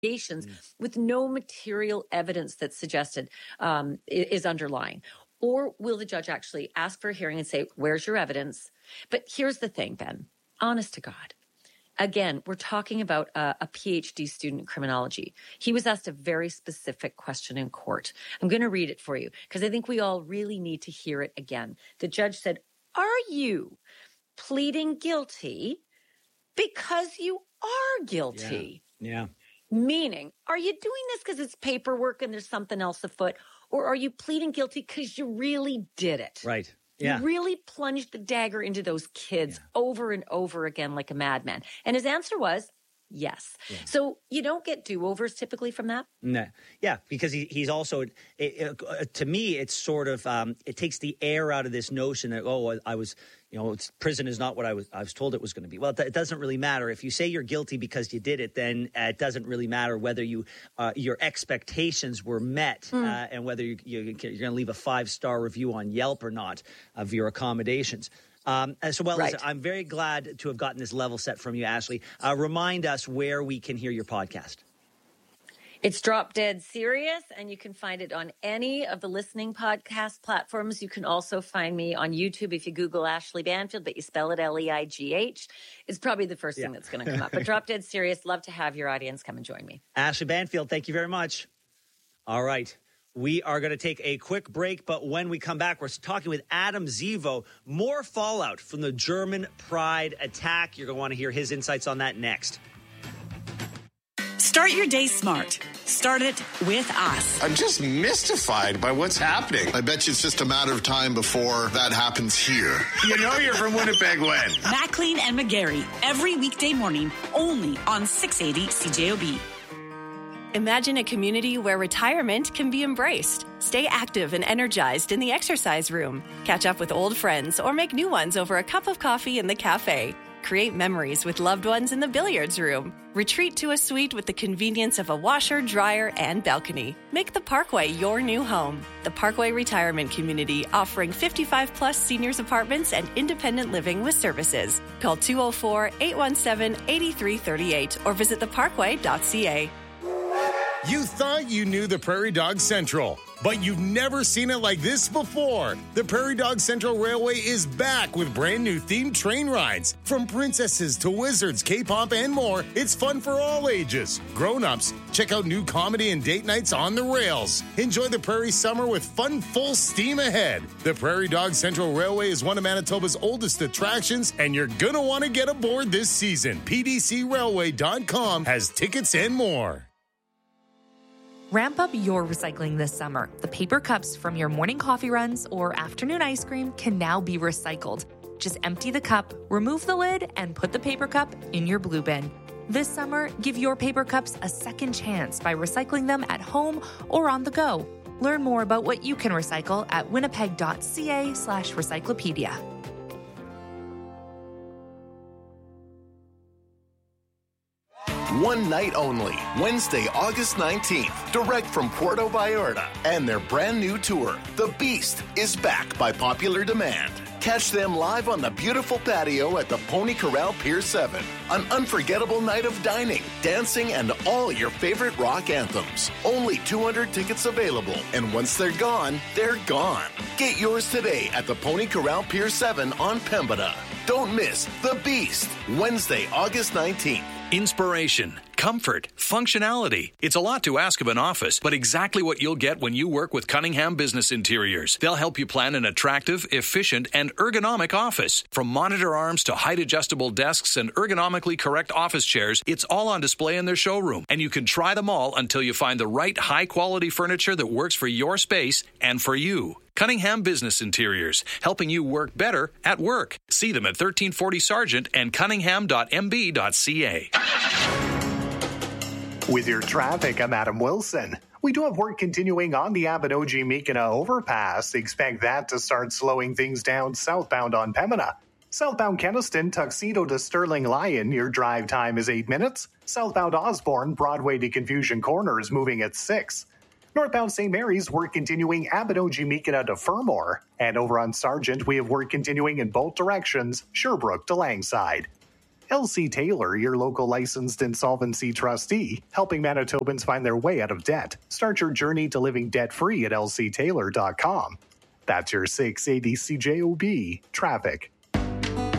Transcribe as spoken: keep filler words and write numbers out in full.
allegations with no material evidence that's suggested um, is underlying? Or will the judge actually ask for a hearing and say, where's your evidence? But here's the thing, Ben, honest to God. Again, we're talking about a, a PhD student in criminology. He was asked a very specific question in court. I'm going to read it for you because I think we all really need to hear it again. The judge said, are you pleading guilty because you are guilty? Yeah. yeah. Meaning, are you doing this because it's paperwork and there's something else afoot? Or are you pleading guilty because you really did it? Right. Yeah. You really plunged the dagger into those kids yeah. over and over again like a madman. And his answer was yes. Yeah. So you don't get do-overs typically from that? No. Yeah, because he, he's also, it, it, uh, to me, it's sort of, um, it takes the air out of this notion that, oh, I, I was, you know, it's, prison is not what I was I was told it was going to be. Well, it, it doesn't really matter. If you say you're guilty because you did it, then uh, it doesn't really matter whether you uh, your expectations were met mm. uh, and whether you, you, you're going to leave a five-star review on Yelp or not of your accommodations. Um, so, well, right. listen, I'm very glad to have gotten this level set from you, Ashley. Uh, remind us where we can hear your podcast. It's Drop Dead Serious, and you can find it on any of the listening podcast platforms. You can also find me on YouTube if you Google Ashley Banfield, but you spell it L E I G H. It's probably the first yeah. thing that's going to come up. But Drop Dead Serious, love to have your audience come and join me. Ashley Banfield, thank you very much. All right. We are going to take a quick break, but when we come back, we're talking with Adam Zivo. More fallout from the German Pride attack. You're going to want to hear his insights on that next. Start your day smart. Start it with us. I'm just mystified by what's happening. I bet you it's just a matter of time before that happens here. You know you're from Winnipeg when? Maclean and McGarry, every weekday morning, only on six eighty C J O B. Imagine a community where retirement can be embraced. Stay active and energized in the exercise room. Catch up with old friends or make new ones over a cup of coffee in the cafe. Create memories with loved ones in the billiards room. Retreat to a suite with the convenience of a washer, dryer, and balcony. Make the Parkway your new home. The Parkway Retirement Community, offering fifty-five plus seniors apartments and independent living with services. Call two oh four, eight one seven, eight three three eight or visit the parkway dot c a. You thought you knew the Prairie Dog Central, but you've never seen it like this before. The Prairie Dog Central Railway is back with brand new themed train rides. From princesses to wizards, K-pop, and more, it's fun for all ages. Grown-ups, check out new comedy and date nights on the rails. Enjoy the Prairie summer with fun full steam ahead. The Prairie Dog Central Railway is one of Manitoba's oldest attractions, and you're going to want to get aboard this season. P D C railway dot com has tickets and more. Ramp up your recycling this summer. The paper cups from your morning coffee runs or afternoon ice cream can now be recycled. Just empty the cup, remove the lid, and put the paper cup in your blue bin. This summer, give your paper cups a second chance by recycling them at home or on the go. Learn more about what you can recycle at winnipeg dot c a slash recyclopedia. One night only, Wednesday, August nineteenth, direct from Puerto Vallarta. And their brand new tour, The Beast, is back by popular demand. Catch them live on the beautiful patio at the Pony Corral Pier seven. An unforgettable night of dining, dancing, and all your favorite rock anthems. Only two hundred tickets available, and once they're gone, they're gone. Get yours today at the Pony Corral Pier seven on Pembina. Don't miss The Beast, Wednesday, August nineteenth. Inspiration, comfort, functionality. It's a lot to ask of an office, but exactly what you'll get when you work with Cunningham Business Interiors. They'll help you plan an attractive, efficient, and ergonomic office. From monitor arms to height-adjustable desks and ergonomically correct office chairs, it's all on display in their showroom. And you can try them all until you find the right high-quality furniture that works for your space and for you. Cunningham Business Interiors, helping you work better at work. See them at thirteen forty Sargent and cunningham dot m b dot c a. With your traffic, I'm Adam Wilson. We do have work continuing on the Abinogi-Mikina overpass. Expect that to start slowing things down southbound on Pembina. Southbound Keniston, Tuxedo to Sterling Lyon, your drive time is eight minutes. Southbound Osborne, Broadway to Confusion Corner is moving at six. Northbound Saint Mary's, work continuing Abinogi-Mikina to Fermor. And over on Sargent, we have work continuing in both directions, Sherbrooke to Langside. L C Taylor, your local licensed insolvency trustee, helping Manitobans find their way out of debt. Start your journey to living debt-free at L C Taylor dot com. That's your six eighty C J O B traffic.